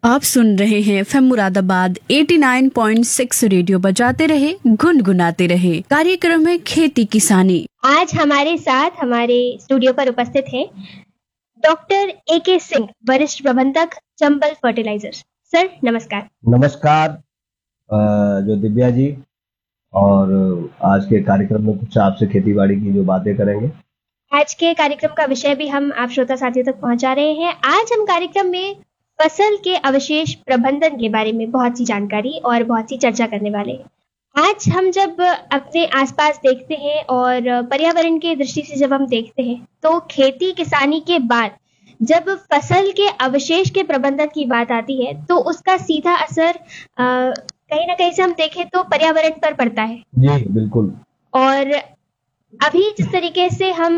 आप सुन रहे हैं एफएम मुरादाबाद 89.6 रेडियो बजाते रहे गुनगुनाते रहे। कार्यक्रम है खेती किसानी। आज हमारे साथ हमारे स्टूडियो पर उपस्थित हैं डॉक्टर AK सिंह, वरिष्ठ प्रबंधक चंबल फर्टिलाइजर्स। सर नमस्कार। नमस्कार जो दिव्या जी, और आज के कार्यक्रम में कुछ आपसे खेतीबाड़ी की जो बातें करेंगे। आज के कार्यक्रम का विषय भी हम आप श्रोता साथियों तक पहुंचा रहे हैं। आज हम कार्यक्रम में फसल के अवशेष प्रबंधन के बारे में बहुत सी जानकारी और बहुत सी चर्चा करने वाले हैं। आज हम जब अपने आसपास देखते हैं और पर्यावरण की दृष्टि से जब हम देखते हैं तो खेती किसानी के बाद जब फसल के अवशेष के प्रबंधन की बात आती है तो उसका सीधा असर कहीं ना कहीं से हम देखें तो पर्यावरण पर पड़ता है। जी बिल्कुल। और अभी जिस तरीके से हम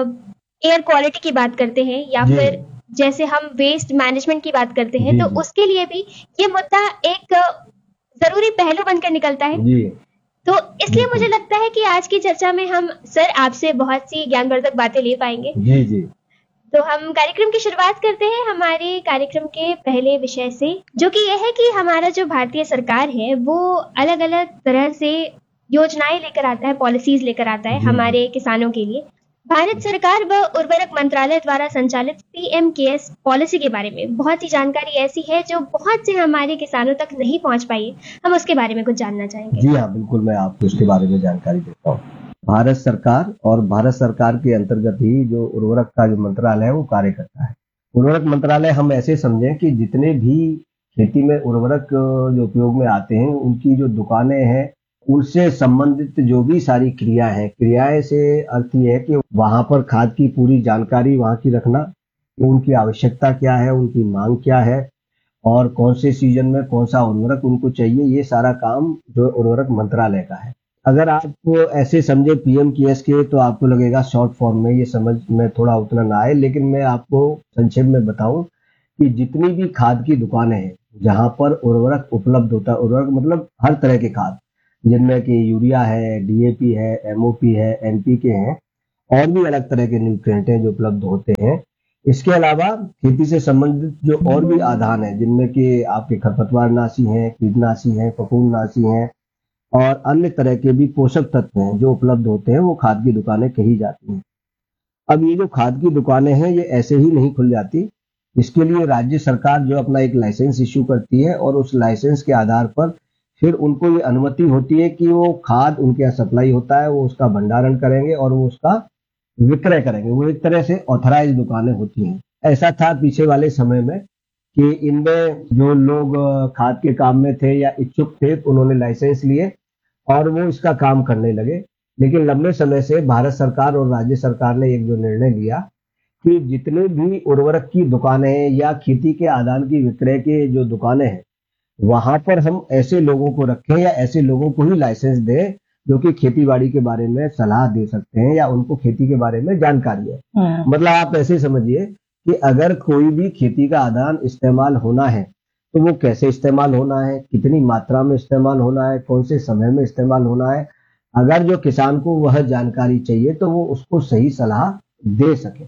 एयर क्वालिटी की बात करते हैं या फिर जैसे हम वेस्ट मैनेजमेंट की बात करते हैं तो उसके लिए भी ये मुद्दा एक जरूरी पहलू बनकर निकलता है। तो इसलिए मुझे लगता है कि आज की चर्चा में हम सर आपसे बहुत सी ज्ञानवर्धक बातें ले पाएंगे। जी। तो हम कार्यक्रम की शुरुआत करते हैं हमारे कार्यक्रम के पहले विषय से, जो कि यह है कि हमारा जो भारतीय सरकार है वो अलग अलग तरह से योजनाएं लेकर आता है, पॉलिसीज लेकर आता है हमारे किसानों के लिए। भारत सरकार व उर्वरक मंत्रालय द्वारा संचालित PMKS पॉलिसी के बारे में बहुत सी जानकारी ऐसी है जो बहुत से हमारे किसानों तक नहीं पहुंच पाई है। हम उसके बारे में कुछ जानना चाहेंगे। जी हाँ बिल्कुल, मैं आपको उसके बारे में जानकारी देता हूँ। भारत सरकार और भारत सरकार के अंतर्गत ही जो उर्वरक का जो मंत्रालय है वो कार्य करता है। उर्वरक मंत्रालय हम ऐसे समझें कि जितने भी खेती में उर्वरक जो उपयोग में आते हैं उनकी जो दुकानें हैं उनसे संबंधित जो भी सारी क्रियाएं से अर्थ ये है कि वहां पर खाद की पूरी जानकारी वहां की रखना, उनकी आवश्यकता क्या है, उनकी मांग क्या है और कौन से सीजन में कौन सा उर्वरक उनको चाहिए, ये सारा काम जो उर्वरक मंत्रालय का है। अगर आप ऐसे समझे PMKS के तो आपको लगेगा शॉर्ट फॉर्म में ये समझ में थोड़ा उतना ना आए, लेकिन मैं आपको संक्षेप में बताऊं कि जितनी भी खाद की दुकानें हैं जहां पर उर्वरक उपलब्ध होता है, उर्वरक मतलब हर तरह के खाद जिनमें कि यूरिया है, DAP है, MOP है, NPK है और भी अलग तरह के न्यूट्रिएंट हैं जो उपलब्ध होते हैं। इसके अलावा खेती से संबंधित जो और भी आधान है जिनमें कि आपके खरपतवार नाशी हैं, कीटनाशी हैं, फफूंदनाशी हैं और अन्य तरह के भी पोषक तत्व हैं जो उपलब्ध होते हैं, वो खाद की दुकानें कही जाती हैं। अब ये जो खाद की दुकानें हैं ये ऐसे ही नहीं खुल जाती, इसके लिए राज्य सरकार जो अपना एक लाइसेंस इश्यू करती है और उस लाइसेंस के आधार पर फिर उनको ये अनुमति होती है कि वो खाद उनके यहाँ सप्लाई होता है, वो उसका भंडारण करेंगे और वो उसका विक्रय करेंगे। वो एक तरह से ऑथराइज दुकानें होती हैं। ऐसा था पीछे वाले समय में कि इनमें जो लोग खाद के काम में थे या इच्छुक थे तो उन्होंने लाइसेंस लिए और वो इसका काम करने लगे। लेकिन लंबे समय से भारत सरकार और राज्य सरकार ने एक जो निर्णय लिया कि जितने भी उर्वरक की दुकानें या खेती के आदान की विक्रय के जो दुकानें हैं वहां पर हम ऐसे लोगों को रखें या ऐसे लोगों को ही लाइसेंस दें जो कि खेती बाड़ी के बारे में सलाह दे सकते हैं या उनको खेती के बारे में जानकारी है। मतलब आप ऐसे समझिए कि अगर कोई भी खेती का आदान इस्तेमाल होना है तो वो कैसे इस्तेमाल होना है, कितनी मात्रा में इस्तेमाल होना है, कौन से समय में इस्तेमाल होना है, अगर जो किसान को वह जानकारी चाहिए तो वो उसको सही सलाह दे सके।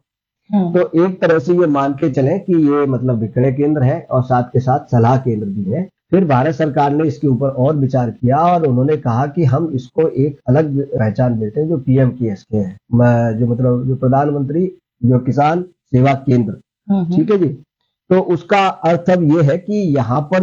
तो एक तरह से ये मान के चलें कि ये मतलब विक्रय केंद्र है और साथ के साथ सलाह केंद्र भी है। फिर भारत सरकार ने इसके ऊपर और विचार किया और उन्होंने कहा कि हम इसको एक अलग पहचान देते हैं जो PMKS के हैं, जो मतलब जो प्रधानमंत्री जो किसान सेवा केंद्र, ठीक है जी। तो उसका अर्थ अब ये है कि यहाँ पर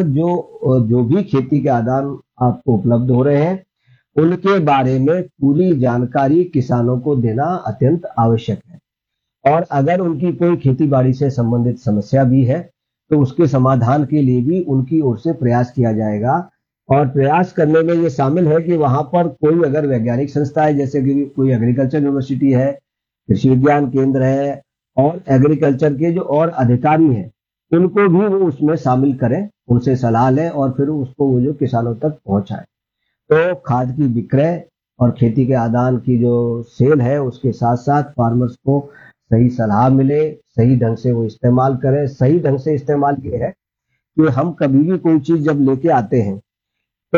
जो भी खेती के आदान आपको उपलब्ध हो रहे हैं उनके बारे में पूरी जानकारी किसानों को देना अत्यंत आवश्यक है। और अगर उनकी कोई खेती बाड़ी से संबंधित समस्या भी है तो उसके समाधान के लिए भी उनकी ओर से प्रयास किया जाएगा। और प्रयास करने में ये शामिल है कि वहां पर कोई अगर वैज्ञानिक संस्था है, जैसे कि कोई एग्रीकल्चर यूनिवर्सिटी है, कृषि विज्ञान केंद्र है और एग्रीकल्चर के जो और अधिकारी हैं उनको भी वो उसमें शामिल करें, उनसे सलाह लें और फिर उसको वो जो किसानों तक पहुंचाए। तो खाद की विक्रय और खेती के आदान की जो सेल है उसके साथ साथ फार्मर्स को सही सलाह मिले, सही ढंग से वो इस्तेमाल करें। सही ढंग से इस्तेमाल ये है कि हम कभी भी कोई चीज जब लेके आते हैं तो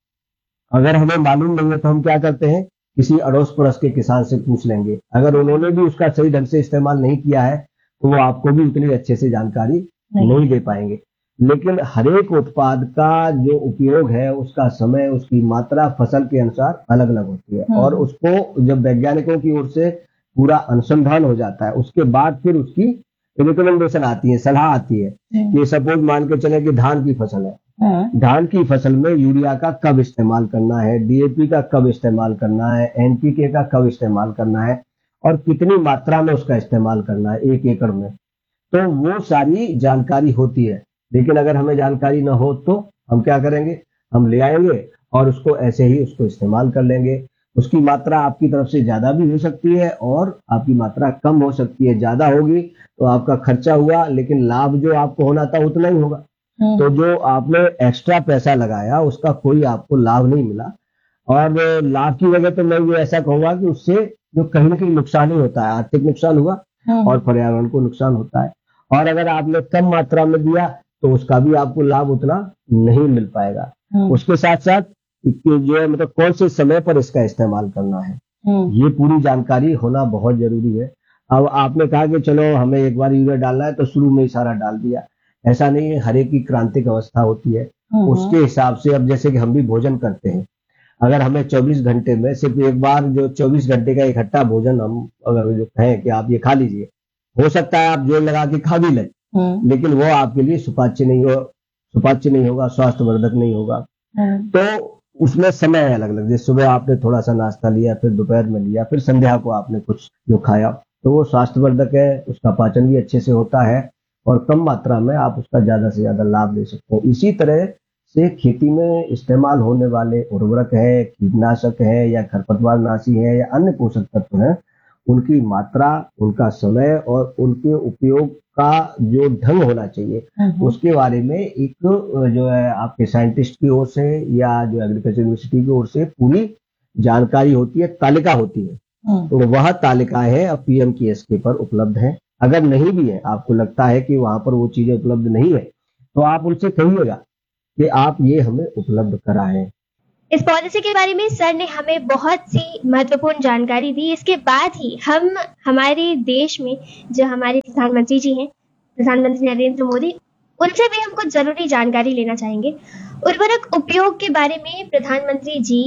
अगर हमें मालूम नहीं है तो हम क्या करते हैं, किसी अड़ोस पड़ोस के किसान से पूछ लेंगे। अगर उन्होंने भी उसका सही ढंग से इस्तेमाल नहीं किया है तो वो आपको भी उतनी अच्छे से जानकारी नहीं दे पाएंगे। लेकिन हर एक उत्पाद का जो उपयोग है, उसका समय, उसकी मात्रा फसल के अनुसार अलग अलग होती है। और उसको जब वैज्ञानिकों की ओर से पूरा अनुसंधान हो जाता है, उसके बाद फिर उसकी रिकमेंडेशन आती है, सलाह आती है कि सपोज मान के चले कि धान की फसल है, धान की फसल में यूरिया का कब इस्तेमाल करना है, डीएपी का कब इस्तेमाल करना है, एनपीके का कब इस्तेमाल करना है और कितनी मात्रा में उसका इस्तेमाल करना है 1 एकड़ में। तो वो सारी जानकारी होती है। लेकिन अगर हमें जानकारी न हो तो हम क्या करेंगे, हम ले आएंगे और उसको ऐसे ही उसको इस्तेमाल कर लेंगे। उसकी मात्रा आपकी तरफ से ज्यादा भी हो सकती है और आपकी मात्रा कम हो सकती है। ज्यादा होगी तो आपका खर्चा हुआ, लेकिन लाभ जो आपको होना था उतना ही होगा। तो जो आपने एक्स्ट्रा पैसा लगाया उसका कोई आपको लाभ नहीं मिला। और लाभ की वजह तो मैं ये ऐसा कहूंगा कि उससे जो कहीं ना कहीं नुकसान ही होता है, आर्थिक नुकसान हुआ और पर्यावरण को नुकसान होता है। और अगर आपने कम मात्रा में दिया तो उसका भी आपको लाभ उतना नहीं मिल पाएगा। उसके साथ साथ जो है मतलब कौन से समय पर इसका इस्तेमाल करना है, ये पूरी जानकारी होना बहुत जरूरी है। अब आपने कहा कि चलो हमें एक बार यूरिया डालना है तो शुरू में ही सारा डाल दिया, ऐसा नहीं है। हर एक की क्रांतिक अवस्था होती है, उसके हिसाब से। अब जैसे कि हम भी भोजन करते हैं, अगर हमें 24 घंटे में सिर्फ एक बार जो 24 घंटे का इकट्ठा भोजन हम अगर जो कहें कि आप ये खा लीजिए, हो सकता है आप जोर लगा के खा भी लें, लेकिन वो आपके लिए सुपाच्य नहीं होगा, स्वास्थ्यवर्धक नहीं होगा। तो उसमें समय है अलग अलग। जैसे सुबह आपने थोड़ा सा नाश्ता लिया, फिर दोपहर में लिया, फिर संध्या को आपने कुछ जो खाया, तो वो स्वास्थ्यवर्धक है, उसका पाचन भी अच्छे से होता है और कम मात्रा में आप उसका ज्यादा से ज्यादा लाभ ले सकते हैं। इसी तरह से खेती में इस्तेमाल होने वाले उर्वरक है, कीटनाशक है या खरपतवारनाशी है या अन्य पोषक तत्व है, उनकी मात्रा, उनका समय और उनके उपयोग का जो ढंग होना चाहिए, उसके बारे में एक जो है आपके साइंटिस्ट की ओर से या जो एग्रीकल्चर यूनिवर्सिटी की ओर से पूरी जानकारी होती है, तालिका होती है। तो वह तालिका है अब पीएमकेएसके पर उपलब्ध है। अगर नहीं भी है, आपको लगता है कि वहां पर वो चीजें उपलब्ध नहीं है, तो आप उनसे कहिएगा कि आप ये हमें उपलब्ध कराएं। इस पॉलिसी के बारे में सर ने हमें बहुत सी महत्वपूर्ण जानकारी दी। इसके बाद ही हम हमारे देश में जो हमारे प्रधानमंत्री जी हैं, प्रधानमंत्री नरेंद्र मोदी, उनसे भी हम कुछ जरूरी जानकारी लेना चाहेंगे। उर्वरक उपयोग के बारे में प्रधानमंत्री जी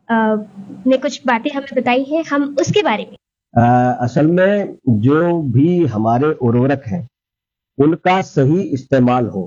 ने कुछ बातें हमें बताई हैं, हम उसके बारे में। असल में जो भी हमारे उर्वरक हैं, उनका सही इस्तेमाल हो,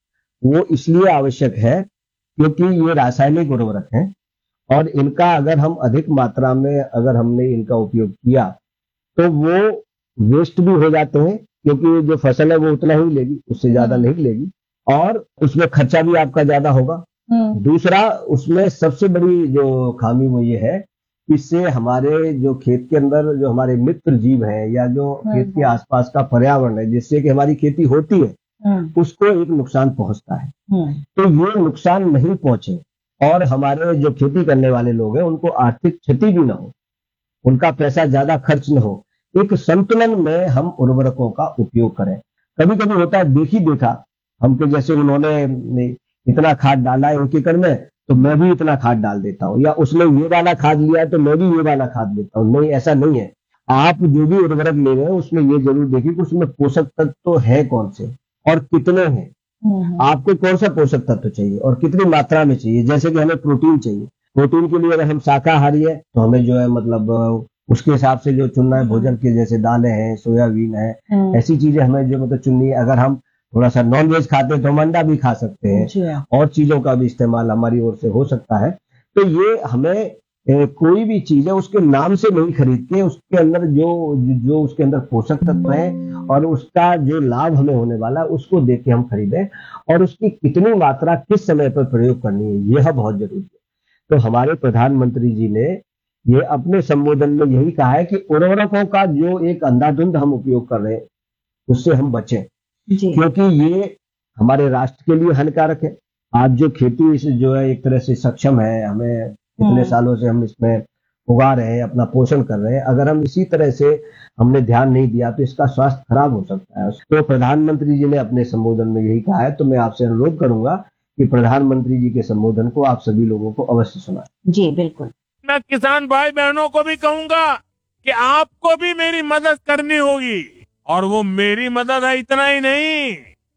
वो इसलिए आवश्यक है क्योंकि ये रासायनिक उर्वरक हैं और इनका अगर हम अधिक मात्रा में अगर हमने इनका उपयोग किया तो वो वेस्ट भी हो जाते हैं, क्योंकि जो फसल है वो उतना ही लेगी, उससे ज्यादा नहीं लेगी और उसमें खर्चा भी आपका ज्यादा होगा। दूसरा, उसमें सबसे बड़ी जो खामी वो ये है, इससे हमारे जो खेत के अंदर जो हमारे मित्र जीव हैं या जो खेत के आसपास का पर्यावरण है जिससे कि हमारी खेती होती है, उसको एक नुकसान पहुंचता है। तो ये नुकसान नहीं पहुंचे और हमारे जो खेती करने वाले लोग हैं उनको आर्थिक क्षति भी ना हो, उनका पैसा ज्यादा खर्च न हो, एक संतुलन में हम उर्वरकों का उपयोग करें। कभी कभी होता है देखी देखा, हमको जैसे उन्होंने इतना खाद डाला है 1 एकड़ में तो मैं भी इतना खाद डाल देता हूँ, या उसने ये वाला खाद लिया है तो मैं भी ये वाला खाद देता हूँ। नहीं, ऐसा नहीं है। आप जो भी उर्वरक ले रहे हैं उसमें ये जरूर देखिए कि उसमें पोषक तत्व तो है कौन से और कितने हैं, आपको कौन सा पोषक तत्व चाहिए और कितनी मात्रा में चाहिए। जैसे कि हमें प्रोटीन चाहिए, प्रोटीन के लिए अगर हम शाकाहारी है तो हमें जो है मतलब उसके हिसाब से जो चुनना है भोजन के, जैसे दालें हैं, सोयाबीन है, ऐसी चीजें हमें जो मतलब चुननी है। अगर हम थोड़ा सा नॉनवेज खाते हैं तो हम अंडा भी खा सकते हैं और चीजों का भी इस्तेमाल हमारी ओर से हो सकता है। तो ये हमें कोई भी चीज है उसके नाम से नहीं खरीद के उसके अंदर जो उसके अंदर पोषक तत्व है और उसका जो लाभ हमें होने वाला उसको देख के हम खरीदें और उसकी कितनी मात्रा किस समय पर प्रयोग करनी है, यह बहुत जरूरी है। तो हमारे प्रधानमंत्री जी ने ये अपने संबोधन में यही कहा है कि उर्वरकों का जो एक अंधाधुंध हम उपयोग कर रहे हैं उससे हम बचें, क्योंकि ये हमारे राष्ट्र के लिए हानिकारक है। आज जो खेती जो है एक तरह से सक्षम है, हमें इतने सालों से हम इसमें उगा रहे हैं, अपना पोषण कर रहे हैं, अगर हम इसी तरह से हमने ध्यान नहीं दिया तो इसका स्वास्थ्य खराब हो सकता है। तो प्रधानमंत्री जी ने अपने संबोधन में यही कहा है। तो मैं आपसे अनुरोध करूंगा कि प्रधानमंत्री जी के संबोधन को आप सभी लोगों को अवश्य सुनाएं। जी बिल्कुल। मैं किसान भाई बहनों को भी कहूंगा कि आपको भी मेरी मदद करनी होगी, और वो मेरी मदद है इतना ही नहीं,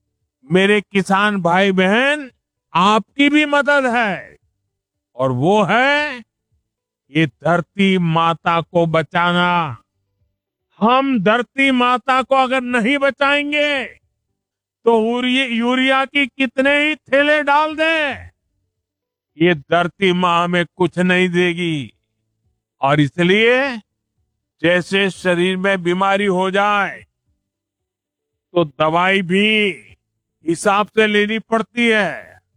मेरे किसान भाई बहन, आपकी भी मदद है, और वो है ये धरती माता को बचाना। हम धरती माता को अगर नहीं बचाएंगे तो यूरिया की कितने ही थैले डाल दें, ये धरती माँ हमें कुछ नहीं देगी। और इसलिए जैसे शरीर में बीमारी हो जाए तो दवाई भी हिसाब से लेनी पड़ती है।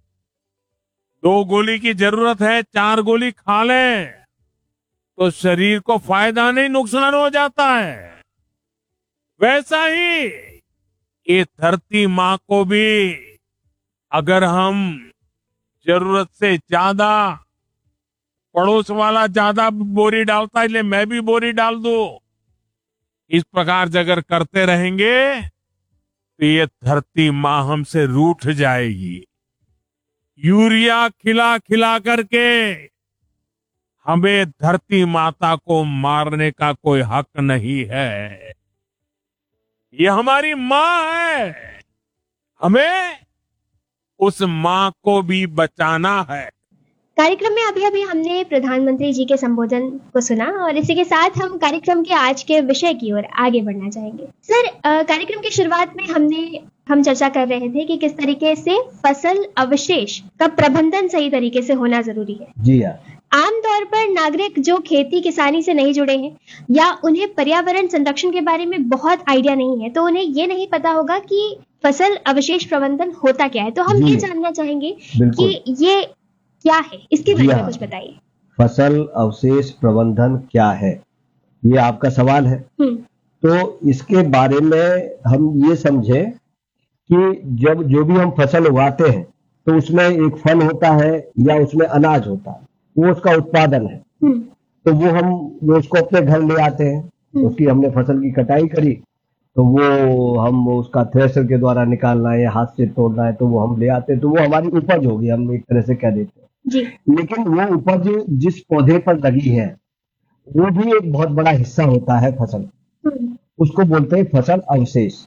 2 गोली की जरूरत है, 4 गोली खा लें तो शरीर को फायदा नहीं, नुकसान हो जाता है। वैसा ही ये धरती माँ को भी अगर हम जरूरत से ज्यादा, पड़ोस वाला ज्यादा बोरी डालता है इसलिए मैं भी बोरी डाल दूं, इस प्रकार से अगर करते रहेंगे तो ये धरती माँ हमसे रूठ जाएगी। यूरिया खिला खिला करके हमें धरती माता को मारने का कोई हक नहीं है। ये हमारी माँ है, हमें उस माँ को भी बचाना है। कार्यक्रम में अभी अभी हमने प्रधानमंत्री जी के संबोधन को सुना और इसी के साथ हम कार्यक्रम के आज के विषय की ओर आगे बढ़ना चाहेंगे। सर, कार्यक्रम की शुरुआत में हम चर्चा कर रहे थे कि किस तरीके से फसल अवशेष का प्रबंधन सही तरीके से होना जरूरी है। जी हाँ। आमतौर पर नागरिक जो खेती किसानी से नहीं जुड़े हैं या उन्हें पर्यावरण संरक्षण के बारे में बहुत आइडिया नहीं है, तो उन्हें ये नहीं पता होगा कि फसल अवशेष प्रबंधन होता क्या है। तो हम ये जानना चाहेंगे कि ये क्या है, इसके बारे में कुछ बताइए। फसल अवशेष प्रबंधन क्या है, ये आपका सवाल है। तो इसके बारे में हम ये समझें कि जब जो भी हम फसल उगाते हैं तो उसमें एक फल होता है या उसमें अनाज होता है, वो उसका उत्पादन है। तो वो हम उसको अपने घर ले आते हैं, उसकी हमने फसल की कटाई करी तो वो हम उसका थ्रेशर के द्वारा निकालना है या हाथ से तोड़ना है तो वो हम ले आते हैं, तो वो हमारी उपज होगी, हम एक तरह से कह देते हैं जी। लेकिन वो उपज जिस पौधे पर लगी है वो भी एक बहुत बड़ा हिस्सा होता है फसल, उसको बोलते हैं फसल अवशेष।